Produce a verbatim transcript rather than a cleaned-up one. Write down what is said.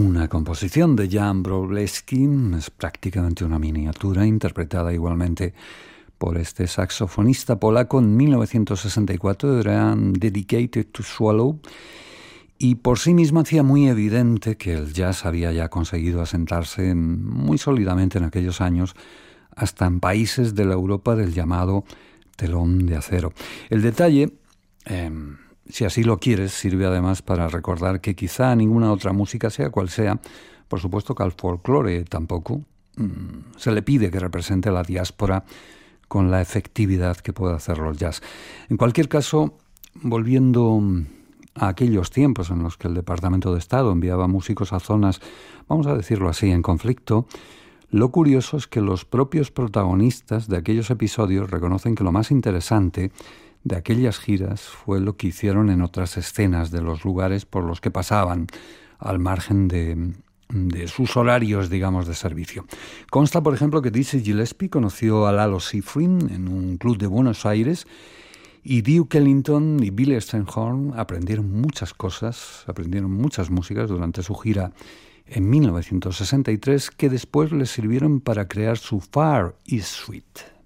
Una composición de Jan Wroblewski, es prácticamente una miniatura interpretada igualmente por este saxofonista polaco en mil novecientos sesenta y cuatro, era Dedicated to Swallow, y por sí misma hacía muy evidente que el jazz había ya conseguido asentarse muy sólidamente en aquellos años, hasta en países de la Europa del llamado telón de acero. El detalle, eh, si así lo quieres, sirve además para recordar que quizá ninguna otra música, sea cual sea, por supuesto que al folclore tampoco, mmm, se le pide que represente la diáspora con la efectividad que puede hacerlo el jazz. En cualquier caso, volviendo a aquellos tiempos en los que el Departamento de Estado enviaba músicos a zonas, vamos a decirlo así, en conflicto, lo curioso es que los propios protagonistas de aquellos episodios reconocen que lo más interesante de aquellas giras fue lo que hicieron en otras escenas de los lugares por los que pasaban, al margen de, de sus horarios, digamos, de servicio. Consta, por ejemplo, que Dizzy Gillespie conoció a Lalo Schifrin en un club de Buenos Aires, y Duke Ellington y Billy Strayhorn aprendieron muchas cosas, aprendieron muchas músicas durante su gira en mil novecientos sesenta y tres, que después les sirvieron para crear su Far East Suite.